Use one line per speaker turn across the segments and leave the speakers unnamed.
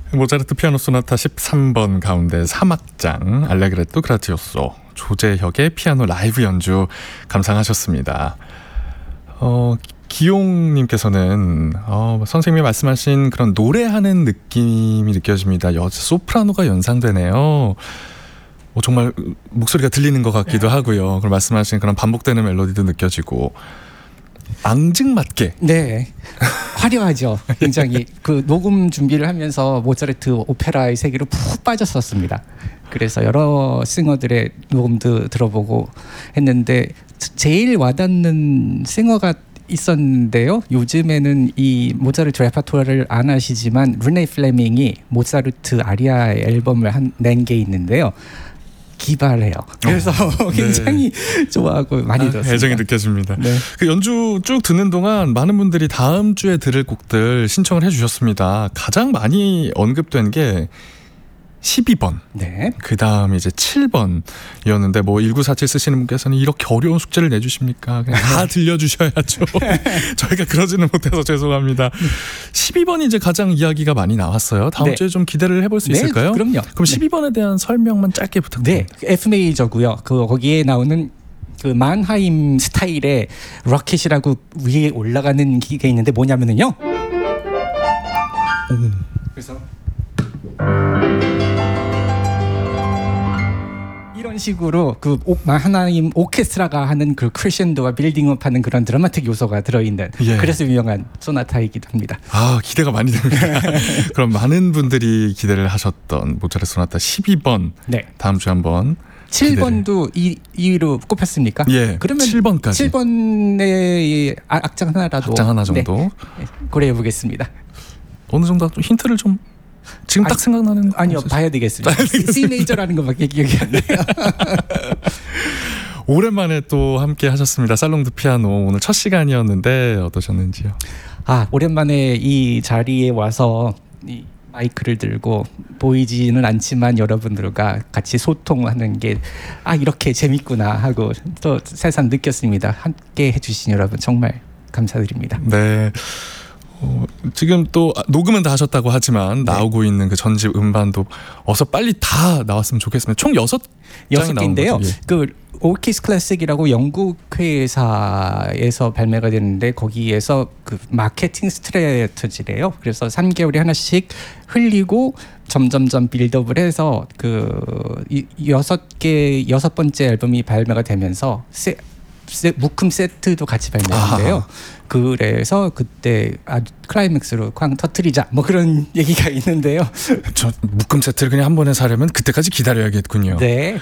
모차르트 피아노 소나타 13번 가운데 3악장 알레그레토 그라치오소 조재혁의 피아노 라이브 연주 감상하셨습니다. 기용님께서는 선생님이 말씀하신 그런 노래하는 느낌이 느껴집니다. 소프라노가 연상되네요. 정말 목소리가 들리는 것 같기도 하고요. 그리고 말씀하신 그런 반복되는 멜로디도 느껴지고 앙증맞게.
네, 화려하죠. 굉장히 그 녹음 준비를 하면서 모차르트 오페라의 세계로 푹 빠졌었습니다. 그래서 여러 싱어들의 녹음도 들어보고 했는데 제일 와닿는 싱어가 있었는데요. 요즘에는 이 모차르트 레퍼토리를 안 하시지만 르네 플레밍이 모차르트 아리아 앨범을 낸 게 있는데요. 기발해요. 그래서 굉장히 좋아하고 많이 들었습니다.
애정이 느껴집니다.
네.
그 연주 쭉 듣는 동안 많은 분들이 다음 주에 들을 곡들 신청을 해주셨습니다. 가장 많이 언급된 게 12번.
네.
그 다음 이제 7번이었는데 1947 쓰시는 분께서는 이렇게 어려운 숙제를 내주십니까? 그냥 다 들려주셔야죠. 저희가 그러지는 못해서 죄송합니다. 12번이 이제 가장 이야기가 많이 나왔어요. 다음 주에 좀 기대를 해볼 수 있을까요?
그럼요.
그럼 12번에 대한 설명만 짧게 부탁드립니다.
네, F 메이저고요. 거기에 나오는 그 만하임 스타일의 로켓이라고 위에 올라가는 기계가 있는데 뭐냐면은요. 그래서 이런 식으로 그 하나님 오케스트라가 하는 그 크레션도와 빌딩업하는 그런 드라마틱 요소가 들어있는 그래서 유명한 소나타이기도 합니다.
기대가 많이 됩니다. 그럼 많은 분들이 기대를 하셨던 모차르트 소나타 12번 다음 주에 한번
7번도 2위로 꼽혔습니까?
그러면 7번까지
7번의 악장 하나라도
악장 하나 정도
고려해 보겠습니다.
어느 정도 좀 힌트를 좀 지금 딱 생각나는
아니요, 봐야 되겠습니다. C 메이저라는 것밖에 기억이 안 나요.
오랜만에 또 함께 하셨습니다. 살롱드 피아노 오늘 첫 시간이었는데 어떠셨는지요?
오랜만에 이 자리에 와서 이 마이크를 들고 보이지는 않지만 여러분들과 같이 소통하는 게 이렇게 재밌구나 하고 또 새삼 느꼈습니다. 함께 해주신 여러분 정말 감사드립니다.
네. 지금 또 녹음은 다 하셨다고 하지만 나오고 있는 그 전집 음반도 어서 빨리 다 나왔으면 좋겠습니다. 총 6개인데요.
그 오키스 클래식이라고 영국 회사에서 발매가 되는데 거기에서 그 마케팅 스트래터지래요. 그래서 3개월에 하나씩 흘리고 점점점 빌드업을 해서 그 6번째 앨범이 발매가 되면서 묶음 세트도 같이 발매했는데요. 그래서 그때 클라이맥스로 쾅 터뜨리자 그런 얘기가 있는데요.
저 묶음 세트를 그냥 한 번에 사려면 그때까지 기다려야겠군요.
네.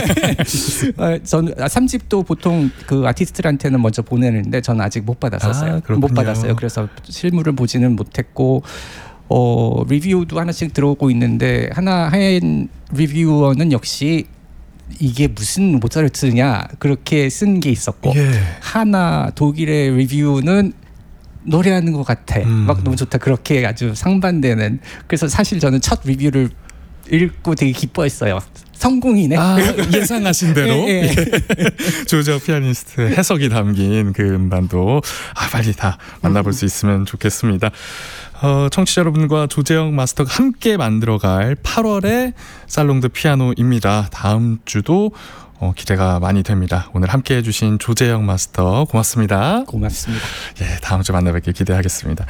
저는 3집도 보통 그 아티스트들한테는 먼저 보내는데 저는 아직 못 받았었어요. 못 받았어요. 그래서 실물을 보지는 못했고 리뷰도 하나씩 들어오고 있는데 한 리뷰어는 역시 이게 무슨 모차르트냐 그렇게 쓴 게 있었고 하나 독일의 리뷰는 노래하는 것 같아 막 너무 좋다 그렇게 아주 상반되는. 그래서 사실 저는 첫 리뷰를 읽고 되게 기뻐했어요. 성공이네.
예상하신 대로 조재혁 피아니스트 해석이 담긴 그 음반도 빨리 다 만나볼 수 있으면 좋겠습니다. 청취자 여러분과 조재혁 마스터가 함께 만들어갈 8월의 살롱드 피아노입니다. 다음 주도 기대가 많이 됩니다. 오늘 함께 해주신 조재혁 마스터 고맙습니다.
고맙습니다.
다음 주 만나뵙길 기대하겠습니다.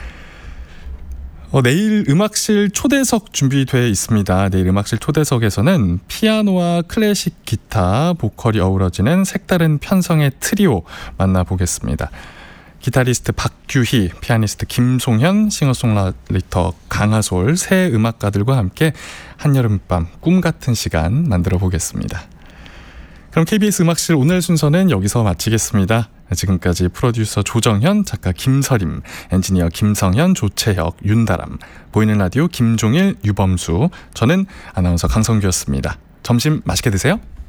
내일 음악실 초대석 준비되어 있습니다. 내일 음악실 초대석에서는 피아노와 클래식 기타, 보컬이 어우러지는 색다른 편성의 트리오 만나보겠습니다. 기타리스트 박규희, 피아니스트 김송현, 싱어송라이터 강하솔 세 음악가들과 함께 한여름밤 꿈같은 시간 만들어 보겠습니다. 그럼 KBS 음악실 오늘 순서는 여기서 마치겠습니다. 지금까지 프로듀서 조정현, 작가 김서림, 엔지니어 김성현, 조채혁, 윤다람, 보이는 라디오 김종일, 유범수, 저는 아나운서 강성규였습니다. 점심 맛있게 드세요.